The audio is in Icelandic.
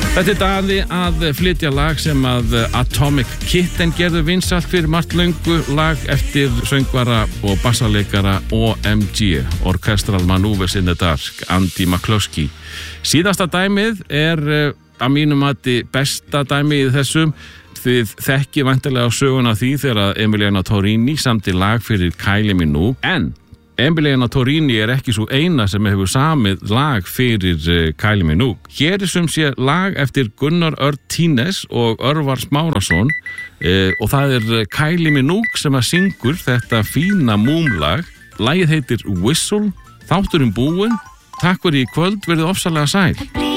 Þetta Daði að flytja lag sem að Atomic Kitten gerðu vinsælt fyrir margt löngu, lag eftir söngvara og bassaleikara OMG, Orchestral Maneuvers in the Dark, Andy McCluskey. Síðasta dæmið að mínum mati besta dæmið í þessum. Þið þekkið væntanlega á söguna því þegar Emiliana Torrini samdi lag fyrir Kylie Minogue, en Emiliana Torrini ekki svo eina sem hefur samið lag fyrir Kylie Minogue. Hér sem sé lag eftir Gunnar Örn Tínes og Örvar Smárasson og það Kylie Minogue sem að syngur þetta fína múmlag. Lagið heitir Whistle, þátturinn búinn. Takk fyrir í kvöld, verið ofsalega sæl.